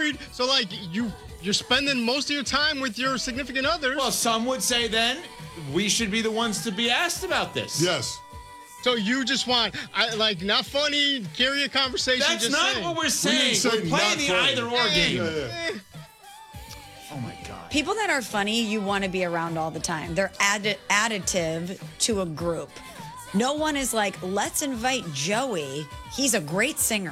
married, so like you're spending most of your time with your significant others. Well, some would say then we should be the ones to be asked about this. Yes. So you just want, not funny, carry a conversation. That's just not saying. what we're saying. We're playing the either-or game. Yeah. Oh, my God. People that are funny, you want to be around all the time. They're additive to a group. No one is like, let's invite Joey. He's a great singer.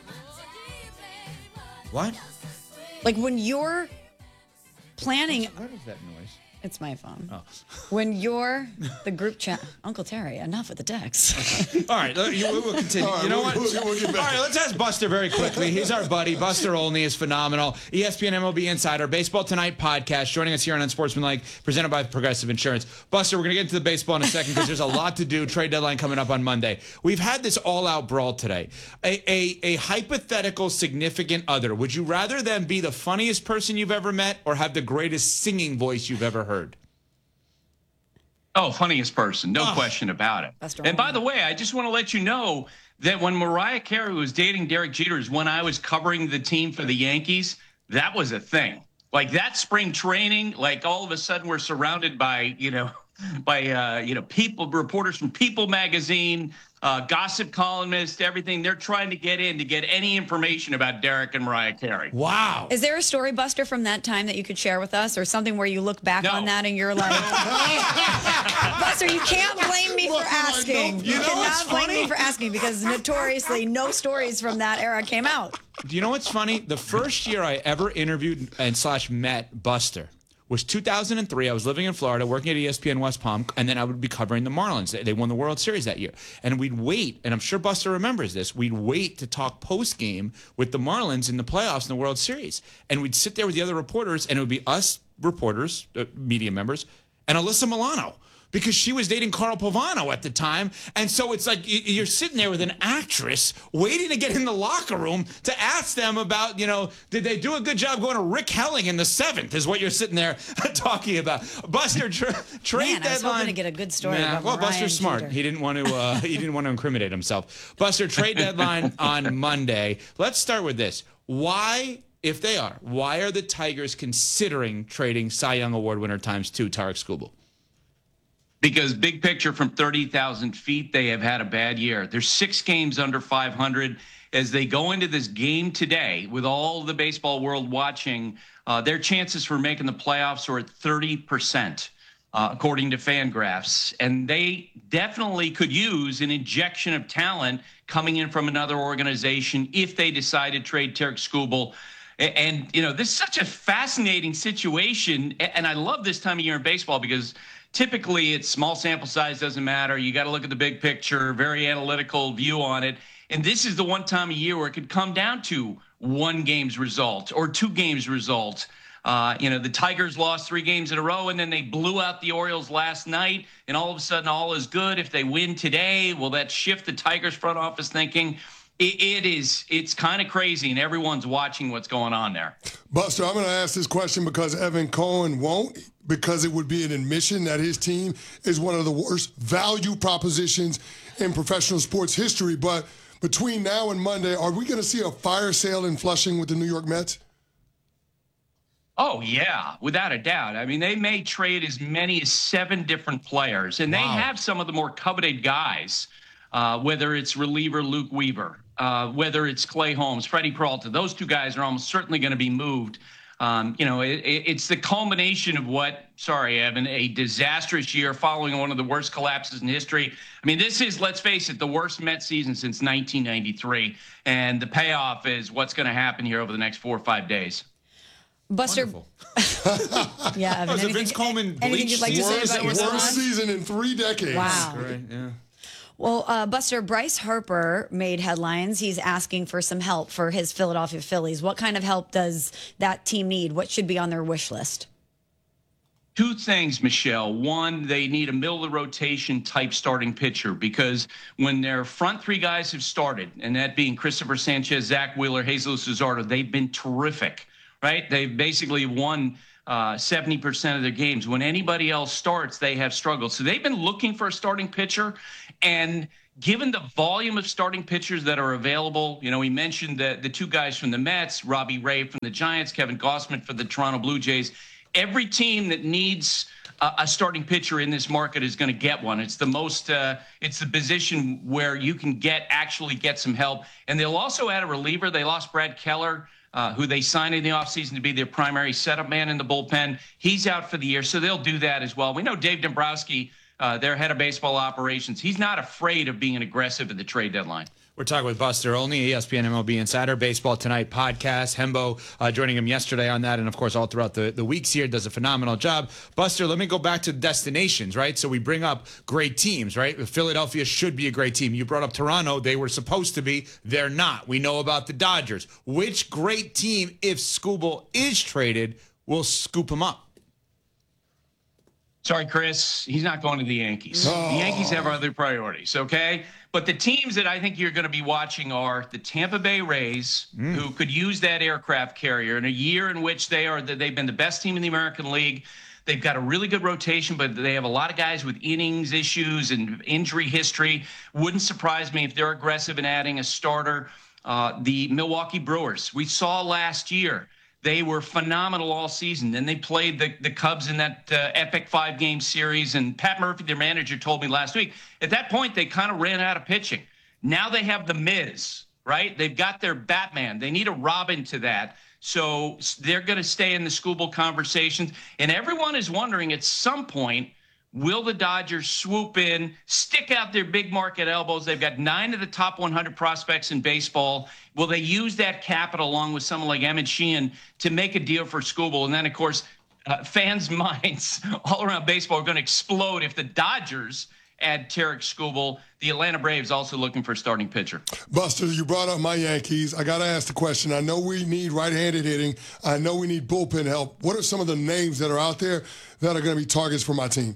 What? Like when you're planning. What is that noise? It's my phone. Oh. When you're the group chat, Uncle Terry, enough with the text. All right, we'll continue. All right, you know what? we'll get back. All right, let's ask Buster very quickly. He's our buddy. Buster Olney is phenomenal. ESPN MLB Insider, Baseball Tonight podcast, joining us here on Unsportsmanlike, presented by Progressive Insurance. Buster, we're going to get into the baseball in a second because there's a lot to do. Trade deadline coming up on Monday. We've had this all-out brawl today. A hypothetical significant other. Would you rather them be the funniest person you've ever met or have the greatest singing voice you've ever heard? Oh, funniest person. No question about it. And by the way, I just want to let you know that when Mariah Carey was dating Derek Jeter, when I was covering the team for the Yankees, that was a thing. Like that spring training, like all of a sudden we're surrounded by, people, reporters from People magazine, gossip columnists, everything. They're trying to get any information about Derek and Mariah Carey. Wow. Is there a story, Buster, from that time that you could share with us, or something where you look back on that and you're like, Buster, you can't blame me for asking. You cannot blame me for asking because notoriously no stories from that era came out. Do you know what's funny? The first year I ever interviewed and met Buster was 2003. I was living in Florida, working at ESPN West Palm, and then I would be covering the Marlins. They won the World Series that year. And we'd wait, and I'm sure Buster remembers this, we'd wait to talk post-game with the Marlins in the playoffs in the World Series. And we'd sit there with the other reporters, and it would be us reporters, media members, and Alyssa Milano, because she was dating Carl Pavano at the time. And so it's like you're sitting there with an actress waiting to get in the locker room to ask them about, did they do a good job going to Rick Helling in the 7th is what you're sitting there talking about. Buster, trade Man, deadline. I was hoping to get a good story about Mariah Buster's smart. Jeter. He didn't want to incriminate himself. Buster, trade deadline on Monday. Let's start with this. Why are the Tigers considering trading Cy Young Award winner ×2 Tarik Skubal? Because big picture from 30,000 feet, they have had a bad year. There's 6 games under 500. As they go into this game today, with all the baseball world watching, their chances for making the playoffs are at 30%, according to Fangraphs. And they definitely could use an injection of talent coming in from another organization if they decide to trade Tarik Skubal. And, this is such a fascinating situation. And I love this time of year in baseball because typically it's small sample size, doesn't matter. You got to look at the big picture, very analytical view on it. And this is the one time of year where it could come down to 1 game's result or 2 games' result. The Tigers lost 3 games in a row, and then they blew out the Orioles last night, and all of a sudden all is good. If they win today, will that shift the Tigers front office thinking? It's kind of crazy, and everyone's watching what's going on there. Buster, I'm going to ask this question because Evan Cohen won't, because it would be an admission that his team is one of the worst value propositions in professional sports history. But between now and Monday, are we going to see a fire sale in Flushing with the New York Mets? Oh, yeah, without a doubt. I mean, they may trade as many as 7 different players, and they have some of the more coveted guys, whether it's reliever Luke Weaver, whether it's Clay Holmes, Freddie Peralta. Those 2 guys are almost certainly going to be moved. It's the culmination of Evan, a disastrous year following one of the worst collapses in history. I mean, this is, let's face it, the worst Mets season since 1993. And the payoff is what's going to happen here over the next 4 or 5 days. Buster. Yeah, Evan, Was it Vince Coleman anything you'd like to say about your son? Worst season in 3 decades. Wow. Right, yeah. Well, Buster, Bryce Harper made headlines. He's asking for some help for his Philadelphia Phillies. What kind of help does that team need? What should be on their wish list? 2 things, Michelle. One, they need a middle-of-the-rotation type starting pitcher because when their front 3 guys have started, and that being Christopher Sanchez, Zach Wheeler, Jesus Luzardo, they've been terrific, right? They've basically won 70% of their games. When anybody else starts, they have struggled. So they've been looking for a starting pitcher. And given the volume of starting pitchers that are available, we mentioned the two guys from the Mets, Robbie Ray from the Giants, Kevin Gausman for the Toronto Blue Jays. Every team that needs a starting pitcher in this market is going to get one. It's it's the position where you can actually get some help. And they'll also add a reliever. They lost Brad Keller, who they signed in the offseason to be their primary setup man in the bullpen. He's out for the year, so they'll do that as well. We know Dave Dombrowski, their head of baseball operations, he's not afraid of being aggressive at the trade deadline. We're talking with Buster Olney, ESPN MLB Insider, Baseball Tonight podcast. Hembo joining him yesterday on that, and of course all throughout the weeks here, does a phenomenal job. Buster, let me go back to destinations, right? So we bring up great teams, right? Philadelphia should be a great team. You brought up Toronto. They were supposed to be. They're not. We know about the Dodgers. Which great team, if Skubal is traded, will scoop him up? Sorry, Chris, he's not going to the Yankees. The Yankees have other priorities, okay? But the teams that I think you're going to be watching are the Tampa Bay Rays, who could use that aircraft carrier in a year in which they've been the best team in the American League. They've got a really good rotation, but they have a lot of guys with innings issues and injury history. Wouldn't surprise me if they're aggressive in adding a starter. The Milwaukee Brewers, we saw last year, they were phenomenal all season. Then they played the Cubs in that epic 5-game series. And Pat Murphy, their manager, told me last week, at that point, they kind of ran out of pitching. Now they have the Miz, right? They've got their Batman. They need a Robin to that. So they're going to stay in the Skubal conversations. And everyone is wondering at some point, will the Dodgers swoop in, stick out their big market elbows? They've got 9 of the top 100 prospects in baseball. Will they use that capital along with someone like Emmett Sheehan to make a deal for Skubal? And then, of course, fans' minds all around baseball are going to explode if the Dodgers add Tarik Skubal. The Atlanta Braves also looking for a starting pitcher. Buster, you brought up my Yankees. I got to ask the question. I know we need right-handed hitting. I know we need bullpen help. What are some of the names that are out there that are going to be targets for my team?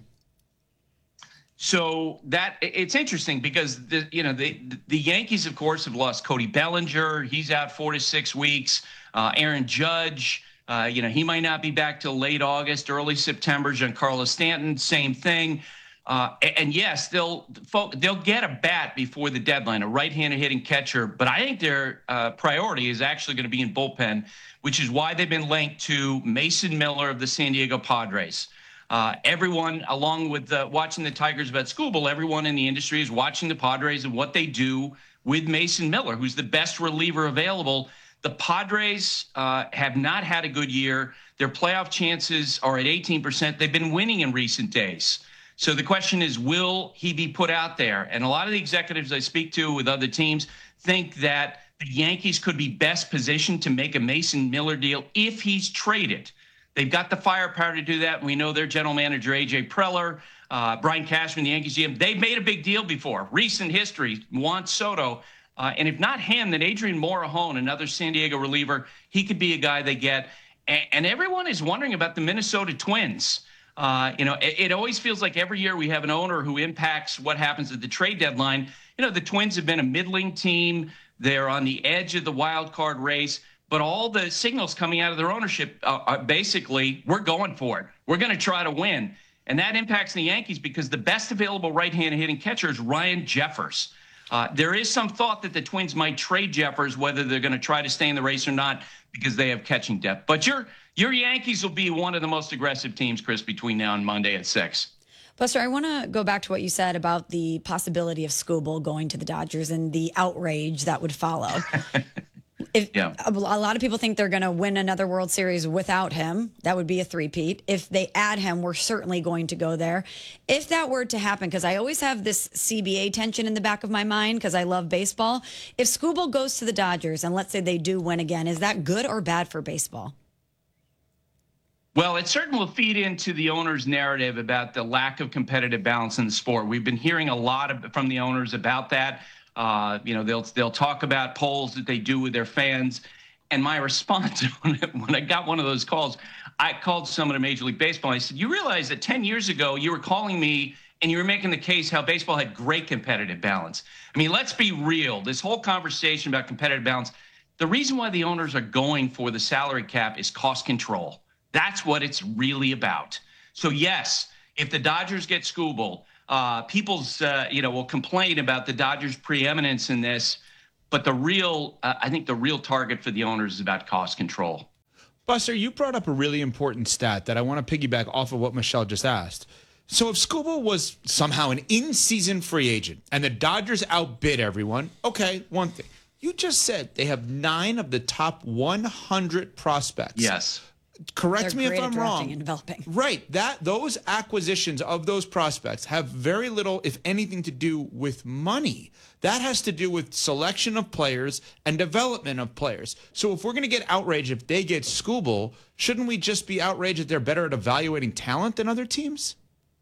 So that it's interesting because the Yankees, of course, have lost Cody Bellinger. He's out 4 to 6 weeks. Aaron Judge, he might not be back till late August, early September. Giancarlo Stanton, same thing. And yes, they'll get a bat before the deadline, a right-handed hitting catcher. But I think their priority is actually going to be in bullpen, which is why they've been linked to Mason Miller of the San Diego Padres. Everyone, along with watching the Tigers about Skubal, everyone in the industry is watching the Padres and what they do with Mason Miller, who's the best reliever available. The Padres have not had a good year. Their playoff chances are at 18%. They've been winning in recent days. So the question is, will he be put out there? And a lot of the executives I speak to with other teams think that the Yankees could be best positioned to make a Mason Miller deal if he's traded. They've got the firepower to do that. We know their general manager, A.J. Preller, Brian Cashman, the Yankees GM, they've made a big deal before. Recent history, Juan Soto. And if not him, then Adrian Morejon, another San Diego reliever, he could be a guy they get. And everyone is wondering about the Minnesota Twins. It always feels like every year we have an owner who impacts what happens at the trade deadline. The Twins have been a middling team. They're on the edge of the wild card race. But all the signals coming out of their ownership are basically, we're going for it. We're going to try to win. And that impacts the Yankees because the best available right-handed hitting catcher is Ryan Jeffers. There is some thought that the Twins might trade Jeffers, whether they're going to try to stay in the race or not, because they have catching depth. But your Yankees will be one of the most aggressive teams, Chris, between now and Monday at 6. Buster, I want to go back to what you said about the possibility of Skubal going to the Dodgers and the outrage that would follow. A lot of people think they're going to win another World Series without him. That would be a three-peat. If they add him, we're certainly going to go there. If that were to happen, because I always have this CBA tension in the back of my mind because I love baseball. If Skubal goes to the Dodgers and let's say they do win again, is that good or bad for baseball? Well, it certainly will feed into the owner's narrative about the lack of competitive balance in the sport. We've been hearing a lot from the owners about that. They'll talk about polls that they do with their fans. And my response when I got one of those calls, I called someone at Major League Baseball. And I said, you realize that 10 years ago, you were calling me and you were making the case how baseball had great competitive balance. I mean, let's be real. This whole conversation about competitive balance, the reason why the owners are going for the salary cap is cost control. That's what it's really about. So, yes, if the Dodgers get Skubal, people's, will complain about the Dodgers' preeminence in this. But I think the real target for the owners is about cost control. Buster, you brought up a really important stat that I want to piggyback off of what Michelle just asked. So if Skubal was somehow an in-season free agent and the Dodgers outbid everyone, okay, one thing. You just said they have 9 of the top 100 prospects. Yes. Correct me if I'm wrong. And developing. Right. Those acquisitions of those prospects have very little, if anything, to do with money. That has to do with selection of players and development of players. So if we're going to get outraged if they get Skubal, shouldn't we just be outraged that they're better at evaluating talent than other teams?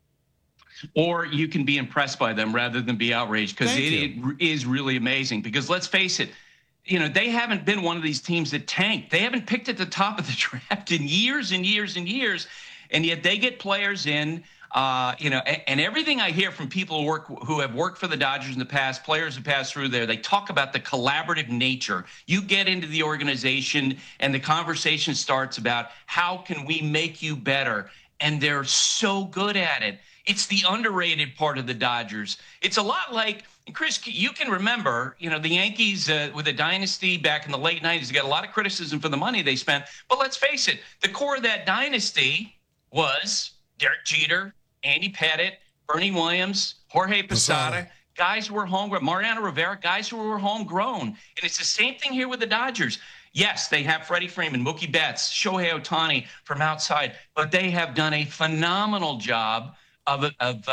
Or you can be impressed by them rather than be outraged, because it is really amazing. Because let's face it, they haven't been one of these teams that tanked. They haven't picked at the top of the draft in years and years and years, and yet they get players in. And everything I hear from people who have worked for the Dodgers in the past, players who pass through there, they talk about the collaborative nature. You get into the organization and the conversation starts about how can we make you better, and they're so good at it. It's the underrated part of the Dodgers. It's a lot like, Chris, you can remember, the Yankees with the dynasty back in the late 90s, they got a lot of criticism for the money they spent. But let's face it, the core of that dynasty was Derek Jeter, Andy Pettitte, Bernie Williams, Jorge Posada, guys who were homegrown, Mariano Rivera, guys who were homegrown. And it's the same thing here with the Dodgers. Yes, they have Freddie Freeman, Mookie Betts, Shohei Ohtani from outside, but they have done a phenomenal job of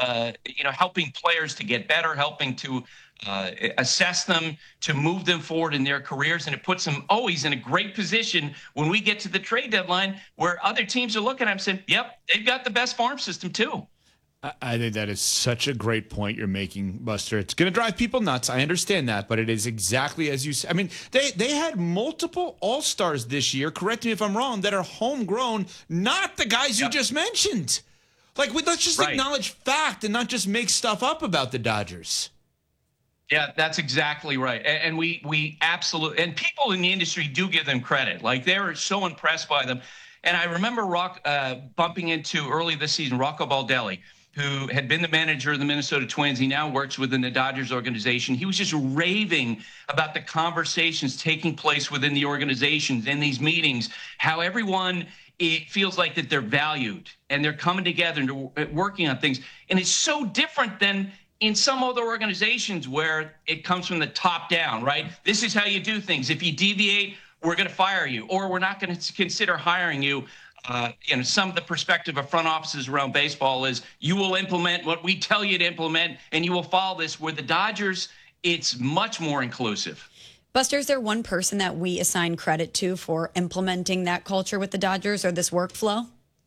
helping players to get better, helping to assess them, to move them forward in their careers. And it puts them always in a great position when we get to the trade deadline where other teams are looking at them saying, yep, they've got the best farm system too. I think that is such a great point you're making, Buster. It's going to drive people nuts. I understand that, but it is exactly as you said. I mean, they had multiple All-Stars this year, correct me if I'm wrong, that are homegrown, not the guys you just mentioned. Like, let's just acknowledge fact and not just make stuff up about the Dodgers. Yeah, that's exactly right. And we absolutely, and people in the industry do give them credit. Like, they're so impressed by them. And I remember bumping into early this season, Rocco Baldelli, who had been the manager of the Minnesota Twins. He now works within the Dodgers organization. He was just raving about the conversations taking place within the organizations in these meetings, how everyone, it feels like that they're valued and they're coming together and working on things. And it's so different than in some other organizations where it comes from the top down, right? This is how you do things. If you deviate, we're going to fire you, or we're not going to consider hiring you. Some of the perspective of front offices around baseball is you will implement what we tell you to implement and you will follow this. With the Dodgers, it's much more inclusive. Buster, is there one person that we assign credit to for implementing that culture with the Dodgers or this workflow?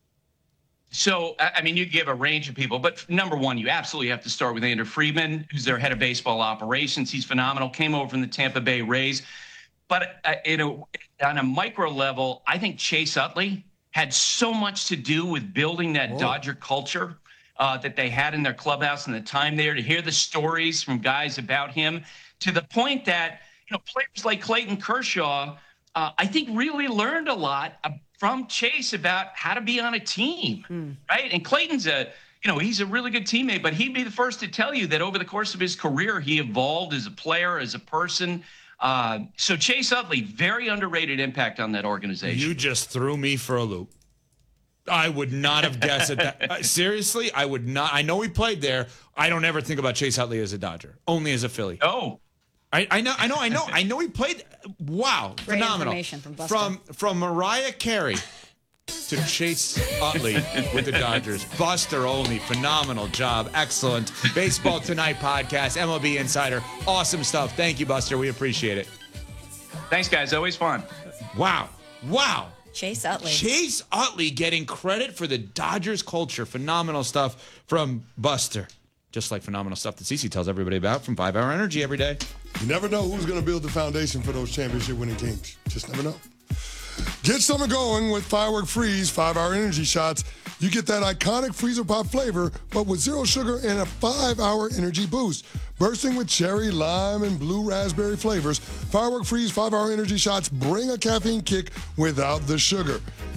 So, I mean, you give a range of people, but number one, you absolutely have to start with Andrew Friedman, who's their head of baseball operations. He's phenomenal, came over from the Tampa Bay Rays. But, on a micro level, I think Chase Utley had so much to do with building that Dodger culture that they had in their clubhouse and the time there, to hear the stories from guys about him, to the point that, players like Clayton Kershaw, I think really learned a lot from Chase about how to be on a team, right? And Clayton's he's a really good teammate, but he'd be the first to tell you that over the course of his career, he evolved as a player, as a person. So Chase Utley, very underrated impact on that organization. You just threw me for a loop. I would not have guessed at that. Seriously, I would not. I know he played there. I don't ever think about Chase Utley as a Dodger, only as a Philly. Oh, I know he played. Wow, Great phenomenal. Information from Buster. From Mariah Carey to Chase Utley with the Dodgers. Buster Olney, phenomenal job. Excellent. Baseball Tonight podcast, MLB Insider. Awesome stuff. Thank you, Buster. We appreciate it. Thanks, guys. Always fun. Wow. Chase Utley. Chase Utley getting credit for the Dodgers culture. Phenomenal stuff from Buster. Just like phenomenal stuff that Cece tells everybody about from 5 Hour Energy every day. You never know who's going to build the foundation for those championship-winning teams. Just never know. Get summer going with Firework Freeze 5 Hour Energy Shots. You get that iconic freezer pop flavor, but with zero sugar and a 5-hour energy boost. Bursting with cherry, lime, and blue raspberry flavors, Firework Freeze 5 Hour Energy Shots bring a caffeine kick without the sugar.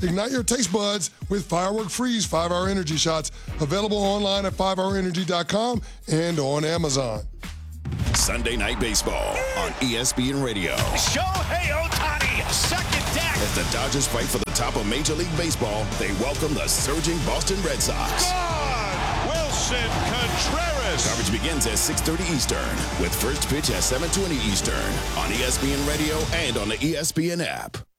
Ignite your taste buds with Firework Freeze 5-Hour Energy Shots. Available online at 5hourenergy.com and on Amazon. Sunday Night Baseball on ESPN Radio. Shohei Ohtani, second deck. As the Dodgers fight for the top of Major League Baseball, they welcome the surging Boston Red Sox. Gone! Wilson Contreras. Coverage begins at 6:30 Eastern with first pitch at 7:20 Eastern on ESPN Radio and on the ESPN app.